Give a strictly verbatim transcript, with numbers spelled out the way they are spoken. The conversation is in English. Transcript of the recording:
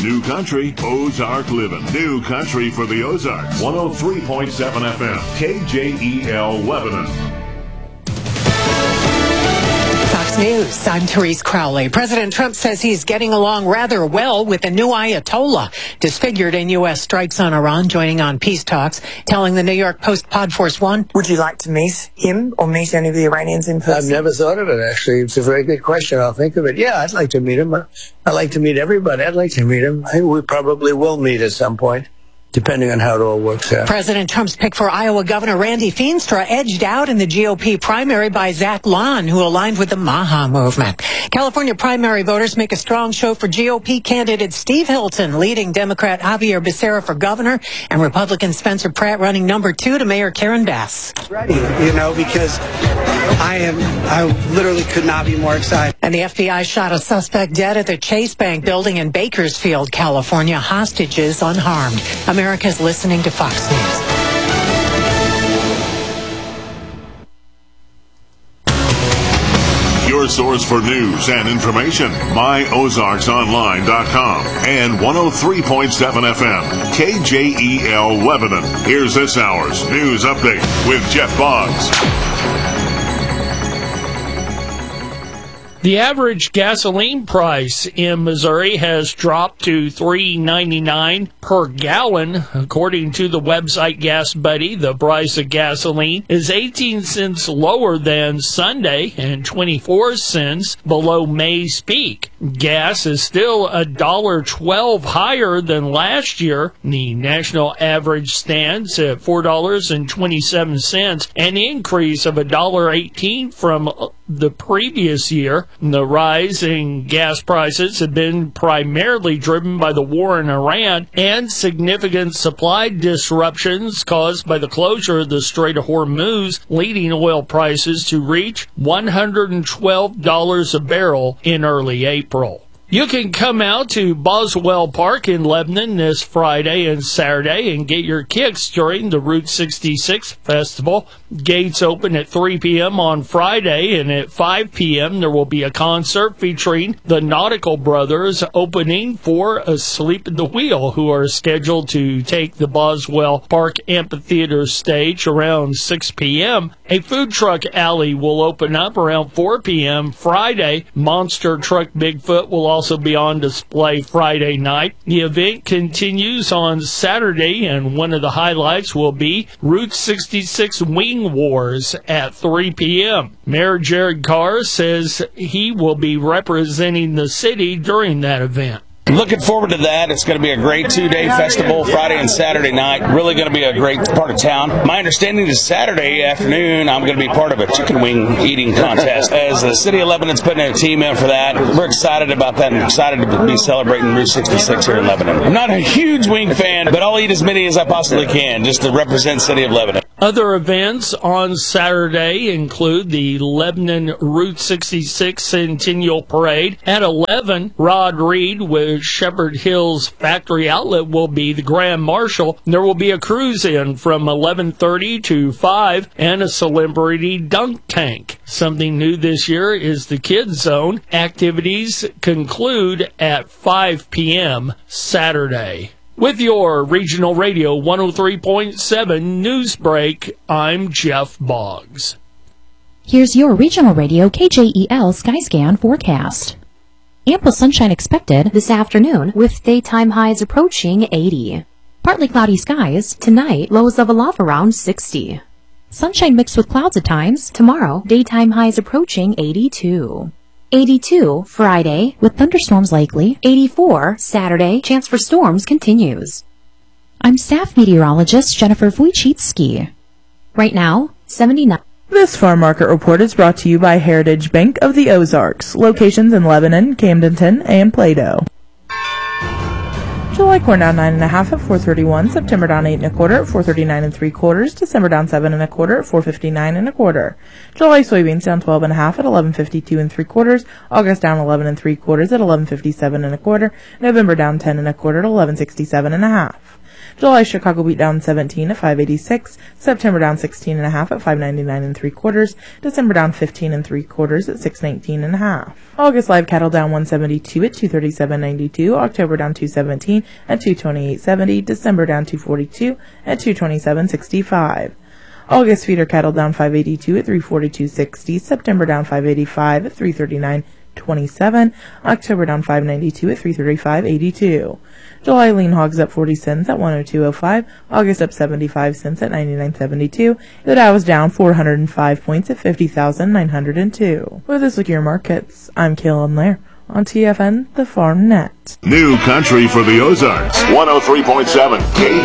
New Country, Ozark Living. New Country for the Ozarks. one oh three point seven F M, K J E L Lebanon. Fox News, I'm Therese Crowley. President Trump says he's getting along rather well with the new Ayatollah, disfigured in U S strikes on Iran, joining on peace talks, telling the New York Post Pod Force One. Would you like to meet him or meet any of the Iranians in person? I've never thought of it, actually. It's a very good question. I'll think of it. Yeah, I'd like to meet him. I'd like to meet everybody. I'd like to meet him. I think we probably will meet at some point, depending on how it all works out. President Trump's pick for Iowa Governor Randy Feenstra edged out in the G O P primary by Zach Lahn, who aligned with the Maha movement. California primary voters make a strong show for G O P candidate Steve Hilton, leading Democrat Javier Becerra for governor, and Republican Spencer Pratt running number two to Mayor Karen Bass. Ready, you know, because I am, I literally could not be more excited. And the F B I shot a suspect dead at the Chase Bank building in Bakersfield, California. Hostages unharmed. America's listening to Fox News. Your source for news and information, my ozarks online dot com and one oh three point seven F M, K J E L Lebanon. Here's this hour's news update with Jeff Boggs. The average gasoline price in Missouri has dropped to three ninety-nine per gallon. According to the website Gas Buddy, the price of gasoline is eighteen cents lower than Sunday and twenty-four cents below May's peak. Gas is still one dollar and twelve cents higher than last year. The national average stands at four dollars and twenty-seven cents, an increase of one dollar and eighteen cents from the previous year. The rise in gas prices have been primarily driven by the war in Iran and significant supply disruptions caused by the closure of the Strait of Hormuz, leading oil prices to reach one hundred twelve dollars a barrel in early April. You can come out to Boswell Park in Lebanon this Friday and Saturday and get your kicks during the Route sixty-six Festival. Gates open at three p.m. on Friday, and at five p.m. there will be a concert featuring the Nautical Brothers opening for Asleep at the Wheel, who are scheduled to take the Boswell Park Amphitheater stage around six p.m. A food truck alley will open up around four p.m. Friday. Monster Truck Bigfoot will also also be on display Friday night. The event continues on Saturday, and one of the highlights will be Route sixty-six Wing Wars at three p.m. Mayor Jared Carr says he will be representing the city during that event. Looking forward to that. It's going to be a great two-day festival, Friday and Saturday night. Really going to be a great part of town. My understanding is Saturday afternoon, I'm going to be part of a chicken wing eating contest. As the city of Lebanon's putting a team in for that, we're excited about that and excited to be celebrating Route sixty-six here in Lebanon. I'm not a huge wing fan, but I'll eat as many as I possibly can just to represent city of Lebanon. Other events on Saturday include the Lebanon Route sixty-six Centennial Parade. At eleven, Rod Reed with Shepherd Hills Factory Outlet will be the Grand Marshal. There will be a cruise-in from eleven thirty to five and a celebrity dunk tank. Something new this year is the Kids Zone. Activities conclude at five p.m. Saturday. With your Regional Radio one oh three point seven News Break, I'm Jeff Boggs. Here's your Regional Radio K J E L Skyscan forecast. Ample sunshine expected this afternoon with daytime highs approaching eighty. Partly cloudy skies tonight, lows level off around sixty. Sunshine mixed with clouds at times tomorrow, daytime highs approaching eighty-two. eighty-two Friday with thunderstorms likely. eighty-four Saturday, chance for storms continues. I'm staff meteorologist Jennifer Wojcicki. Right now, seventy-nine. This farm market report is brought to you by Heritage Bank of the Ozarks, locations in Lebanon, Camdenton, and Plato. July corn down nine and a half at four thirty-one, September down eight and a quarter at four thirty-nine and three quarters, December down seven and a quarter at four fifty-nine and a quarter. July soybeans down twelve and a half at eleven fifty-two and three quarters, August down eleven and three quarters at eleven fifty-seven and a quarter, November down ten and a quarter at eleven sixty-seven and a half. July Chicago wheat down seventeen at five eighty-six. September down sixteen and a half at five ninety-nine and three quarters. December down fifteen and three quarters at six nineteen and a half. August live cattle down one seventy-two at two thirty-seven ninety-two. October down two seventeen at two twenty-eight seventy. December down two forty-two at two twenty-seven sixty-five. August feeder cattle down five eighty-two at three forty-two sixty. September down five eighty-five at three thirty-nine twenty-seven. October down five ninety-two at three thirty-five eighty-two. July lean hogs up forty cents at one oh two oh five. August up seventy-five cents at ninety-nine seventy-two. The Dow is down four hundred five points at fifty thousand nine hundred two. For this week your markets, I'm Kaylin Lair on T F N, the Farm Net. New country for the Ozarks. one oh three point seven K